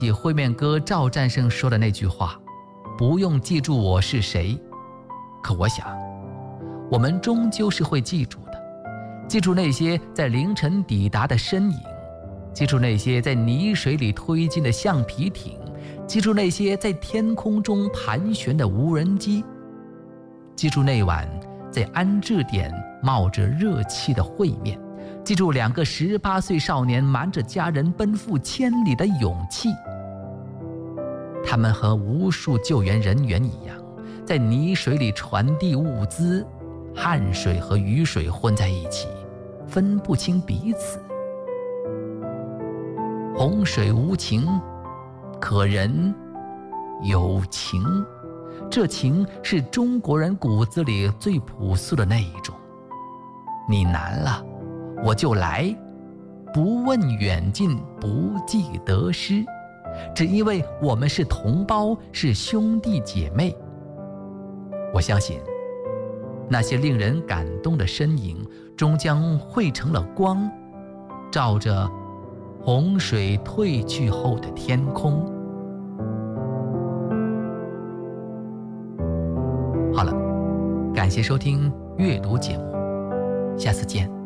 起会面哥赵战胜说的那句话，不用记住我是谁，可我想我们终究是会记住的，记住那些在凌晨抵达的身影，记住那些在泥水里推进的橡皮艇，记住那些在天空中盘旋的无人机，记住那晚在安置点冒着热气的会面，记住2个18岁少年瞒着家人奔赴千里的勇气。他们和无数救援人员一样，在泥水里传递物资，汗水和雨水混在一起，分不清彼此。洪水无情，可人有情，这情是中国人骨子里最朴素的那一种。你难了，我就来，不问远近，不计得失，只因为我们是同胞，是兄弟姐妹。我相信那些令人感动的身影终将汇成了光，照着洪水退去后的天空。好了，感谢收听阅读节目，下次见。